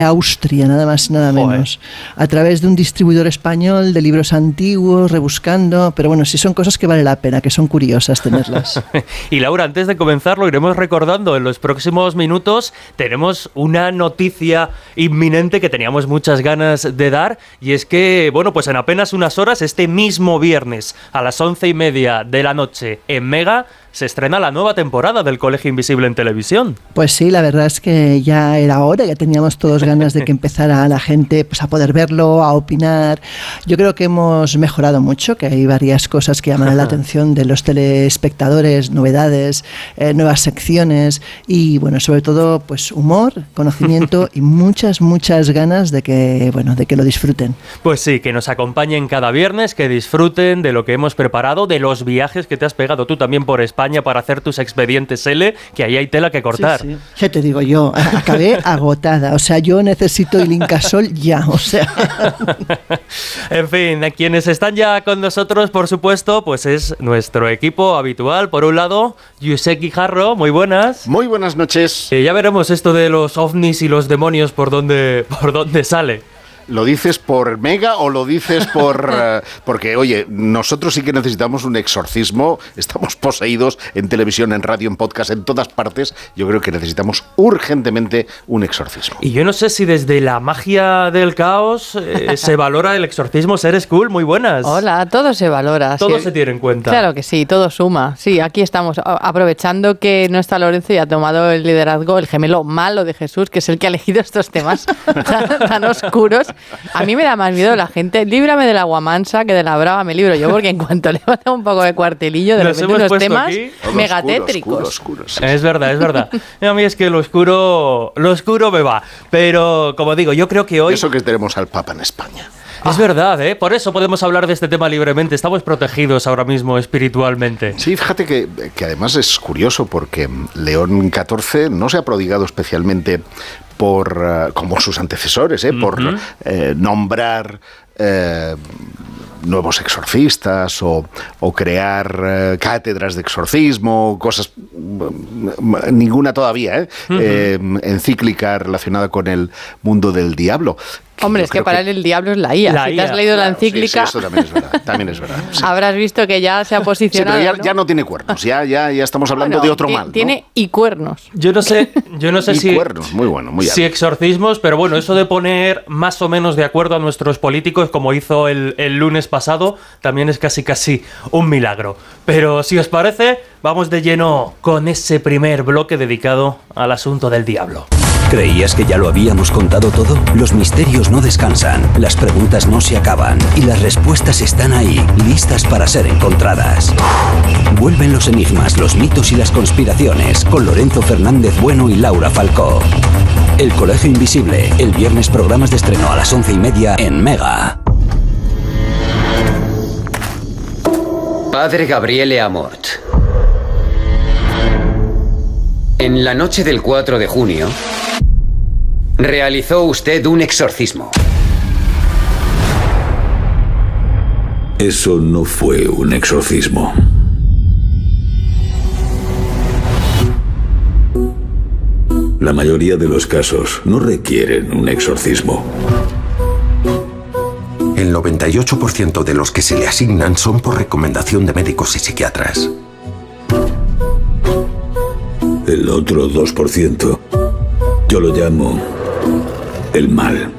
Austria, nada más y nada menos, a través de un distribuidor español de libros antiguos, rebuscando, pero bueno, sí son cosas que vale la pena, que son curiosas tenerlas. Y Laura, antes de comenzar, lo iremos recordando en los próximos minutos. Tenemos una noticia inminente que teníamos muchas ganas de dar, y es que, bueno, pues en apenas unas horas, este mismo viernes a las 11:30 de la noche en Mega, se estrena la nueva temporada del Colegio Invisible en televisión. Pues sí, la verdad es que ya era hora, ya teníamos todos ganas de que empezara la gente pues, a poder verlo, a opinar. Yo creo que hemos mejorado mucho, que hay varias cosas que llaman la atención de los telespectadores, novedades, nuevas secciones y, bueno, sobre todo, pues humor, conocimiento y muchas ganas de que lo disfruten. Pues sí, que nos acompañen cada viernes, que disfruten de lo que hemos preparado, de los viajes que te has pegado tú también por España para hacer tus expedientes L, que ahí hay tela que cortar. Sí. Ya te digo yo, acabé agotada, o sea, yo necesito el Incasol ya, o sea. En fin, quienes están ya con nosotros, por supuesto, pues es nuestro equipo habitual. Por un lado, Josep Guijarro, muy buenas. Muy buenas noches. Ya veremos esto de los ovnis y los demonios por dónde sale. ¿Lo dices por Mega o lo dices porque, oye, nosotros sí que necesitamos un exorcismo, estamos poseídos en televisión, en radio, en podcast, en todas partes. Yo creo que necesitamos urgentemente un exorcismo. Y yo no sé si desde la magia del caos se valora el exorcismo. Ser Cool, muy buenas. Hola, todo se valora. Todo sí. Se tiene en cuenta. Claro que sí, todo suma. Sí, aquí estamos aprovechando que no está Lorenzo y ha tomado el liderazgo, el gemelo malo de Jesús, que es el que ha elegido estos temas tan oscuros. A mí me da más miedo la gente. Líbrame del agua mansa que de la brava me libro yo, porque en cuanto le bota un poco de cuartelillo, de repente unos temas aquí megatétricos. Oscuros, sí. Es verdad. A mí es que lo oscuro me va. Pero, como digo, yo creo que hoy... Eso que tenemos al Papa en España. Es verdad, ¿eh? Por eso podemos hablar de este tema libremente. Estamos protegidos ahora mismo espiritualmente. Sí, fíjate que además es curioso porque León XIV no se ha prodigado especialmente por, como sus antecesores, por nombrar nuevos exorcistas o crear cátedras de exorcismo, cosas, ninguna todavía, encíclica relacionada con el mundo del diablo. Hombre, es que para él el diablo es la IA. Si te has leído la encíclica... Sí, eso también es verdad. Sí. Habrás visto que ya se ha posicionado. Sí, pero ya no tiene cuernos, ya estamos hablando de otro mal, ¿no? Tiene y cuernos. Yo no sé si... cuernos, muy bueno, muy si exorcismos, pero bueno, eso de poner más o menos de acuerdo a nuestros políticos, como hizo el lunes pasado, también es casi un milagro. Pero si os parece, vamos de lleno con ese primer bloque dedicado al asunto del diablo. ¿Creías que ya lo habíamos contado todo? Los misterios no descansan, las preguntas no se acaban y las respuestas están ahí, listas para ser encontradas. Vuelven los enigmas, los mitos y las conspiraciones con Lorenzo Fernández Bueno y Laura Falcó. El Colegio Invisible, el viernes programas de estreno a las 11:30 en Mega. Padre Gabriele Amort. En la noche del 4 de junio... realizó usted un exorcismo. Eso no fue un exorcismo. La mayoría de los casos no requieren un exorcismo. El 98% de los que se le asignan son por recomendación de médicos y psiquiatras. El otro 2%, yo lo llamo el mal.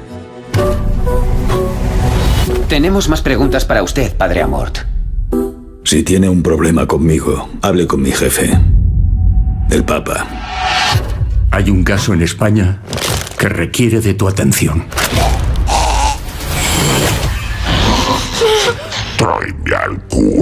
Tenemos más preguntas para usted, Padre Amort. Si tiene un problema conmigo, hable con mi jefe, el Papa. Hay un caso en España que requiere de tu atención. Tráeme al cura.